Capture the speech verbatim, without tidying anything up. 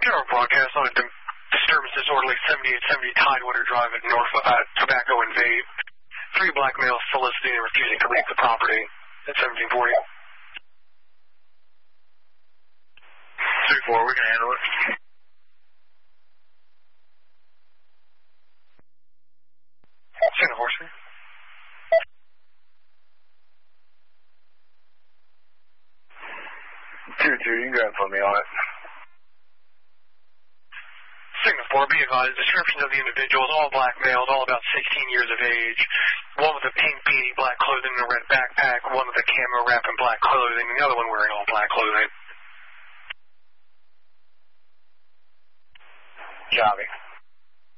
General broadcast on a di- disturbance disorderly seventy-eight seventy Tidewater Drive at North uh, Tobacco and Vape. Three black males soliciting and refusing to leave the property at seventeen forty. three four, we can handle it. Santa Horseman. two two, you can go ahead and put me on it. Signal four, be advised, descriptions of the individuals, all black males, all about sixteen years of age. One with a pink beanie, black clothing, and a red backpack. One with a camo wrap and black clothing, and the other one wearing all black clothing. Copy.